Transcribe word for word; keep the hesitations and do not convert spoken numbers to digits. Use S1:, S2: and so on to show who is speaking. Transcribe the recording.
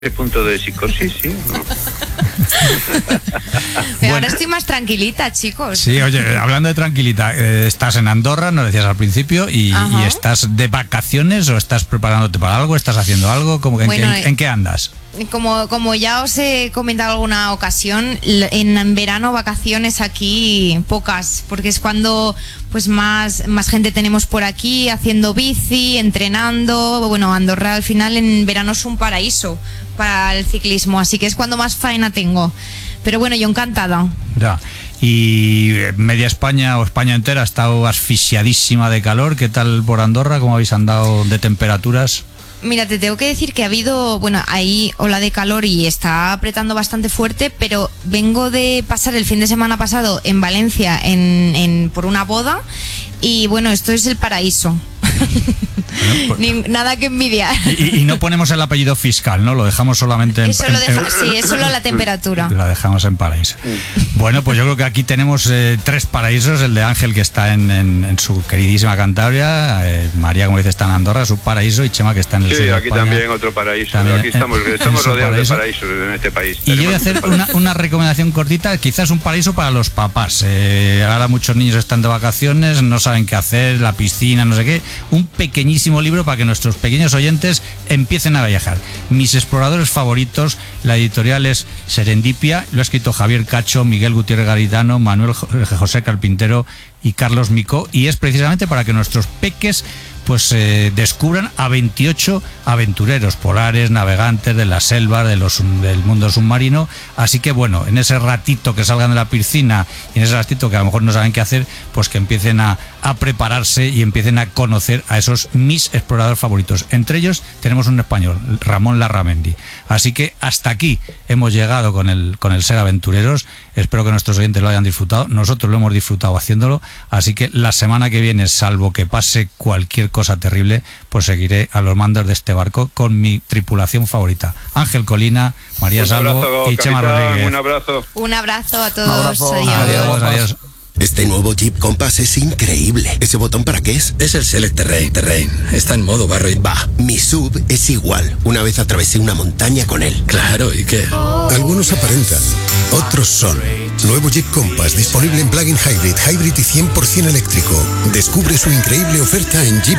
S1: punto de psicosis, sí. ¿No?
S2: Pero bueno, ahora estoy más tranquilita, chicos.
S3: Sí, oye, hablando de tranquilita, eh, estás en Andorra, nos decías al principio, y, y estás de vacaciones o estás preparándote para algo, estás haciendo algo, ¿cómo, en, bueno, en, en qué andas?
S2: Como, como ya os he comentado alguna ocasión, en verano vacaciones aquí pocas, porque es cuando pues más, más gente tenemos por aquí haciendo bici, entrenando. Bueno, Andorra al final en verano es un paraíso para el ciclismo, así que es cuando más faena tengo. Pero bueno, yo encantada.
S3: Ya. Y media España o España entera ha estado asfixiadísima de calor. ¿Qué tal por Andorra? ¿Cómo habéis andado de temperaturas?
S2: Mira, te tengo que decir que ha habido, bueno, ahí ola de calor y está apretando bastante fuerte, pero vengo de pasar el fin de semana pasado en Valencia en, en por una boda y bueno, esto es el paraíso. Bueno, pues, Ni, nada que envidiar.
S3: Y, y no ponemos el apellido fiscal, ¿no? Lo dejamos solamente en...
S2: Eso lo deja, en, sí, es solo la temperatura.
S3: Lo dejamos en paraíso. Bueno, pues yo creo que aquí tenemos eh, tres paraísos. El de Ángel, que está en, en, en su queridísima Cantabria. Eh, María, como dice, está en Andorra, su paraíso. Y Chema, que está en el
S1: sí,
S3: sur de
S1: aquí
S3: España.
S1: También otro paraíso.
S3: También,
S1: aquí estamos,
S3: en,
S1: estamos
S3: en
S1: rodeados
S3: paraíso.
S1: de paraísos en este país.
S3: Y yo voy a hacer una, una recomendación cortita. Quizás un paraíso para los papás. Eh, ahora muchos niños están de vacaciones, no saben qué hacer, la piscina, no sé qué. Un pequeñísimo libro para que nuestros pequeños oyentes empiecen a viajar. Mis exploradores favoritos. La editorial es Serendipia, lo ha escrito Javier Cacho, Miguel Gutiérrez Garitano, Manuel José Carpintero y Carlos Micó, y es precisamente para que nuestros peques pues eh, descubran a veintiocho aventureros polares, navegantes de la selva, de los, del mundo submarino. Así que bueno, en ese ratito que salgan de la piscina y en ese ratito que a lo mejor no saben qué hacer, pues que empiecen a, a prepararse y empiecen a conocer a esos mis exploradores favoritos. Entre ellos tenemos un español, Ramón Larramendi. Así que hasta aquí hemos llegado con el, con el Ser Aventureros. Espero que nuestros oyentes lo hayan disfrutado. Nosotros lo hemos disfrutado haciéndolo. Así que la semana que viene, salvo que pase cualquier cosa terrible, pues seguiré a los mandos de este barco con mi tripulación favorita. Ángel Colina, María Salvo y Chema Rodríguez.
S1: Un abrazo.
S2: Un abrazo a todos.
S3: Un abrazo.
S2: Adiós.
S3: Adiós, adiós.
S4: Este nuevo Jeep Compass es increíble. ¿Ese botón para qué es?
S5: Es el Select Terrain. Terrain. Está en modo barro y...
S4: Bah, mi sub es igual. Una vez atravesé una montaña con él.
S5: Claro, ¿y qué?
S6: Algunos aparentan, otros son. Nuevo Jeep Compass disponible en plug-in hybrid, hybrid y cien por ciento eléctrico. Descubre su increíble oferta en Jeep